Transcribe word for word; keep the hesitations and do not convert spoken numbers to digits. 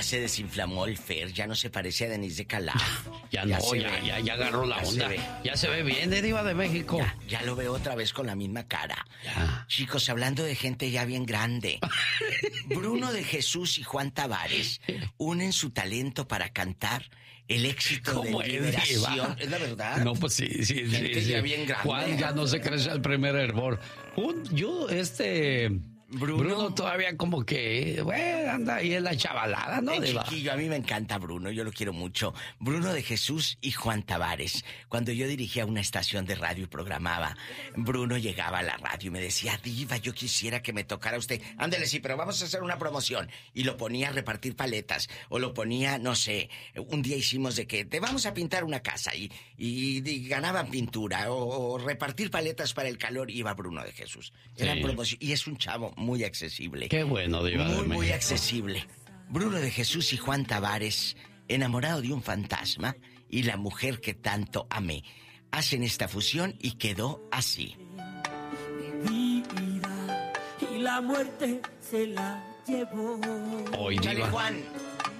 Ya se desinflamó el Fer, ya no se parece a Denise de Calaf. Ya, ya no, ya, ya, ya agarró la ya onda. Se ya se ve bien, de Diva de México. Ya, ya lo veo otra vez con la misma cara. Ya. Chicos, hablando de gente ya bien grande. Bruno de Jesús y Juan Tavares unen su talento para cantar el éxito de Liberación. ¿Es la verdad? No, pues sí, sí, gente sí. ya sí. bien grande. Juan ya no se crece el primer hervor. Un, yo, este... Bruno, Bruno todavía como que, bueno, anda ahí en la chavalada, ¿no? El chiquillo, a mí me encanta Bruno, yo lo quiero mucho. Bruno de Jesús y Juan Tavares. Cuando yo dirigía una estación de radio y programaba, Bruno llegaba a la radio y me decía, Diva, yo quisiera que me tocara usted. Ándale, sí, pero vamos a hacer una promoción. Y lo ponía a repartir paletas, o lo ponía, no sé, un día hicimos de que te vamos a pintar una casa y, y, y ganaban pintura, o, o repartir paletas para el calor, iba Bruno de Jesús. Era sí. promoción, y es un chavo muy accesible. Qué bueno, Diva Muy, de México. muy accesible. Bruno de Jesús y Juan Tavares, enamorado de un fantasma y la mujer que tanto amé, hacen esta fusión y quedó así. Mi vida y la muerte se la llevó. Hoy, Chale, Diva. Juan.